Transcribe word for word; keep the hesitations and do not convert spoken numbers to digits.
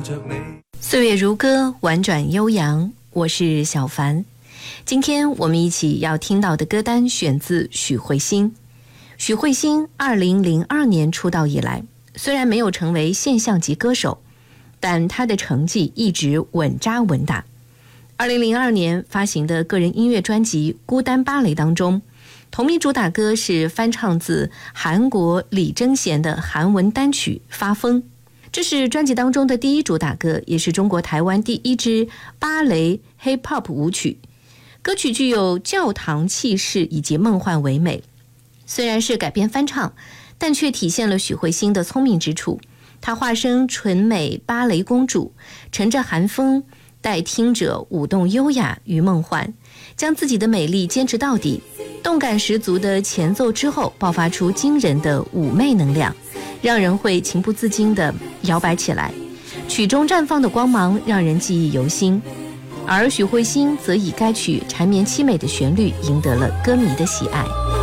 岁月如歌，婉转悠扬，我是小凡。今天我们一起要听到的歌单选自许慧欣。许慧欣二零零二年出道以来，虽然没有成为现象级歌手，但她的成绩一直稳扎稳打。二零零二年发行的个人音乐专辑《孤单芭蕾》当中，同名主打歌是翻唱自韩国李贞贤的韩文单曲《发疯》，这是专辑当中的第一主打歌，也是中国台湾第一支芭蕾 Hip Hop 舞曲。歌曲具有教堂气势以及梦幻唯美，虽然是改编翻唱，但却体现了许慧欣的聪明之处。她化身纯美芭蕾公主，乘着寒风，带听者舞动优雅与梦幻，将自己的美丽坚持到底。动感十足的前奏之后，爆发出惊人的妩媚能量，让人会情不自禁地摇摆起来。曲中绽放的光芒让人记忆犹新，而许慧欣则以该曲缠绵凄美的旋律赢得了歌迷的喜爱。